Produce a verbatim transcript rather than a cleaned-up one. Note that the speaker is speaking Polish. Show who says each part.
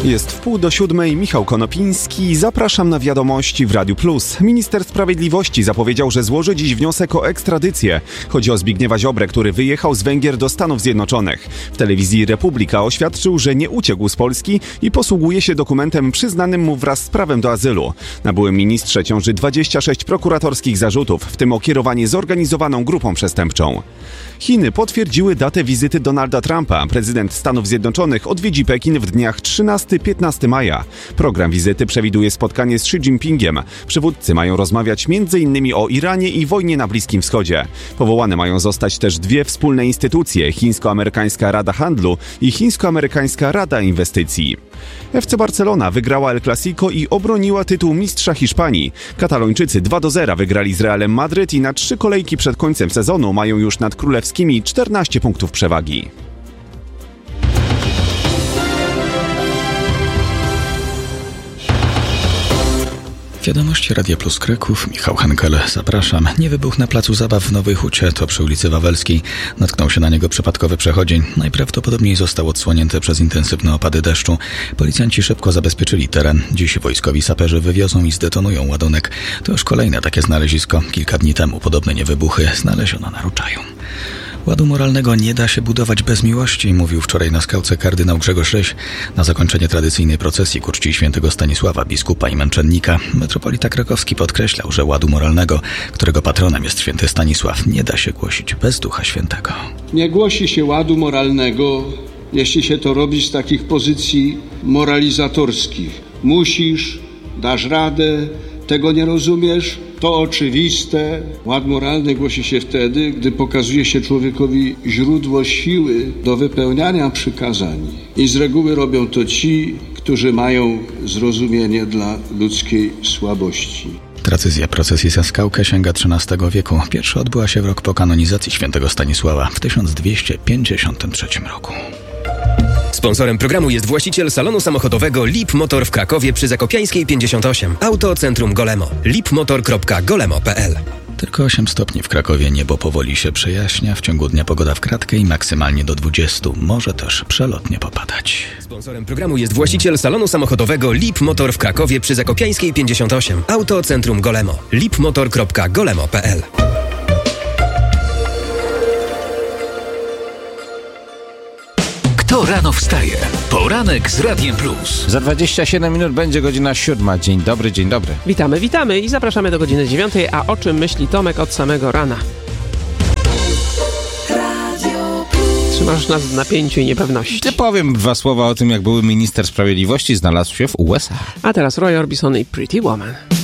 Speaker 1: Jest wpół do siódmej, Michał Konopiński. Zapraszam na wiadomości w Radiu Plus. Minister Sprawiedliwości zapowiedział, że złoży dziś wniosek o ekstradycję. Chodzi o Zbigniewa Ziobrę, który wyjechał z Węgier do Stanów Zjednoczonych. W telewizji Republika oświadczył, że nie uciekł z Polski i posługuje się dokumentem przyznanym mu wraz z prawem do azylu. Na byłym ministrze ciąży dwadzieścia sześć prokuratorskich zarzutów, w tym o kierowanie zorganizowaną grupą przestępczą. Chiny potwierdziły datę wizyty Donalda Trumpa. Prezydent Stanów Zjednoczonych odwiedzi Pekin w dniach trzynastego do piętnastego maja. Program wizyty przewiduje spotkanie z Xi Jinpingiem. Przywódcy mają rozmawiać między innymi o Iranie i wojnie na Bliskim Wschodzie. Powołane mają zostać też dwie wspólne instytucje: Chińsko-Amerykańska Rada Handlu i Chińsko-Amerykańska Rada Inwestycji. F C Barcelona wygrała El Clasico i obroniła tytuł mistrza Hiszpanii. Katalończycy dwa do zera wygrali z Realem Madryt i na trzy kolejki przed końcem sezonu mają już nad królewskimi czternaście punktów przewagi.
Speaker 2: Wiadomości Radia Plus Kraków, Michał Henkel, zapraszam. Nie wybuch na placu zabaw w Nowej Hucie, to przy ulicy Wawelskiej. Natknął się na niego przypadkowy przechodzień. Najprawdopodobniej został odsłonięty przez intensywne opady deszczu. Policjanci szybko zabezpieczyli teren. Dziś wojskowi saperzy wywiozą i zdetonują ładunek. To już kolejne takie znalezisko. Kilka dni temu podobne niewybuchy znaleziono na Ruczaju. Ładu moralnego nie da się budować bez miłości, mówił wczoraj na skałce kardynał Grzegorz Ryś. Na zakończenie tradycyjnej procesji ku czci świętego Stanisława, biskupa i męczennika, metropolita krakowski podkreślał, że ładu moralnego, którego patronem jest święty Stanisław, nie da się głosić bez Ducha Świętego.
Speaker 3: Nie głosi się ładu moralnego, jeśli się to robi z takich pozycji moralizatorskich. Musisz, dasz radę, tego nie rozumiesz, to oczywiste. Ład moralny głosi się wtedy, gdy pokazuje się człowiekowi źródło siły do wypełniania przykazań. I z reguły robią to ci, którzy mają zrozumienie dla ludzkiej słabości.
Speaker 2: Tradycja procesji za skałkę sięga trzynastego wieku. Pierwsza odbyła się w rok po kanonizacji świętego Stanisława w tysiąc dwieście pięćdziesiątym trzecim roku.
Speaker 4: Sponsorem programu jest właściciel salonu samochodowego Lip Motor w Krakowie przy Zakopiańskiej pięćdziesiąt osiem. Auto Centrum Golemo. lipmotor kropka golemo kropka pe el.
Speaker 2: Tylko osiem stopni w Krakowie, niebo powoli się przejaśnia, w ciągu dnia pogoda w kratkę i maksymalnie do dwudziestu, może też przelotnie popadać.
Speaker 4: Sponsorem programu jest właściciel salonu samochodowego Lip Motor w Krakowie przy Zakopiańskiej pięćdziesiąt osiem. Auto Centrum Golemo. lipmotor kropka golemo kropka pe el.
Speaker 5: To rano wstaje. Poranek z Radiem Plus.
Speaker 6: Za dwadzieścia siedem minut będzie godzina siódma. Dzień dobry, dzień dobry.
Speaker 7: Witamy, witamy i zapraszamy do godziny dziewiątej. A o czym myśli Tomek od samego rana? Trzymasz nas w napięciu i niepewności.
Speaker 6: Ja powiem dwa słowa o tym, jak były minister sprawiedliwości znalazł się w U S A.
Speaker 7: A teraz Roy Orbison i Pretty Woman.